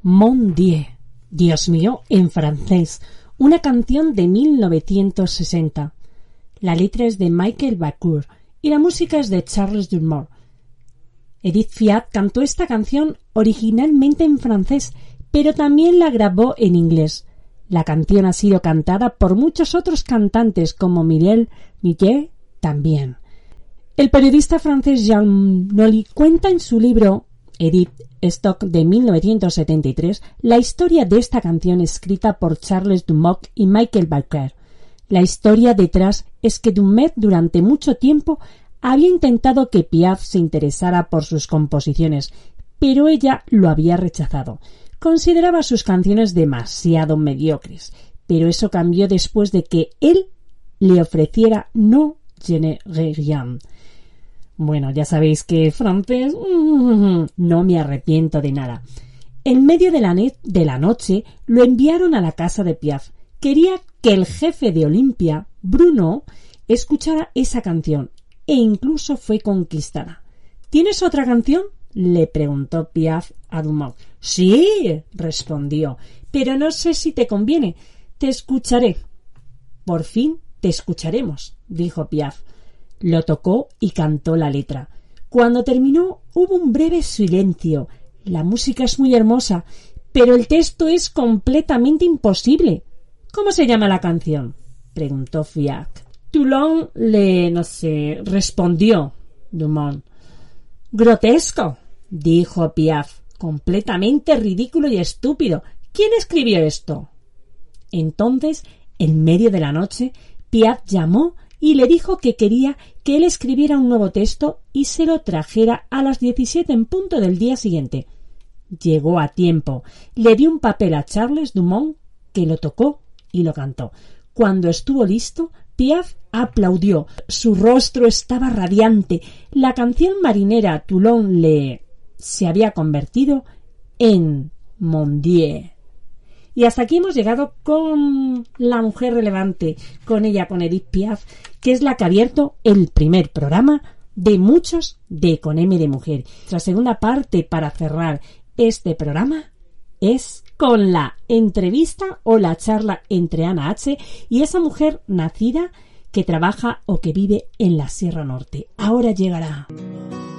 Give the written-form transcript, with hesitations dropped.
Mon Dieu, Dios mío, en francés, una canción de 1960. La letra es de Michael Bacour y la música es de Charles Dumont. Edith Piaf cantó esta canción originalmente en francés, pero también la grabó en inglés. La canción ha sido cantada por muchos otros cantantes como Mireille Millet también. El periodista francés Jean Nolly cuenta en su libro Edith Stock de 1973 la historia de esta canción escrita por Charles Dumont y Michael Bacour. La historia detrás es que Dumont durante mucho tiempo había intentado que Piaf se interesara por sus composiciones, pero ella lo había rechazado. Consideraba sus canciones demasiado mediocres, pero eso cambió después de que él le ofreciera No je ne rien. Bueno, ya sabéis que francés no me arrepiento de nada. En medio de la noche lo enviaron a la casa de Piaf. Quería que el jefe de Olimpia, Bruno, escuchara esa canción e incluso fue conquistada. ¿Tienes otra canción?, le preguntó Piaf a Dumont. Sí, respondió, pero no sé si te conviene. Te escucharé. Por fin te escucharemos, dijo Piaf. Lo tocó y cantó la letra. Cuando terminó hubo un breve silencio. La música es muy hermosa, pero el texto es completamente imposible. ¿Cómo se llama la canción?, preguntó Piaf. Toulon respondió Dumont. Grotesco, dijo Piaf. Completamente ridículo y estúpido. ¿Quién escribió esto? Entonces, en medio de la noche, Piaf llamó y le dijo que quería que él escribiera un nuevo texto y se lo trajera a las 17 en punto del día siguiente. Llegó a tiempo. Le dio un papel a Charles Dumont, que lo tocó y lo cantó. Cuando estuvo listo, Piaf aplaudió. Su rostro estaba radiante. La canción marinera Toulon se había convertido en Mon Dieu. Y hasta aquí hemos llegado con la mujer relevante, con Edith Piaf, que es la que ha abierto el primer programa de muchos de Con M de Mujer. La segunda parte para cerrar este programa es con la entrevista o la charla entre Ana H. y esa mujer nacida que trabaja o que vive en la Sierra Norte. Ahora llegará.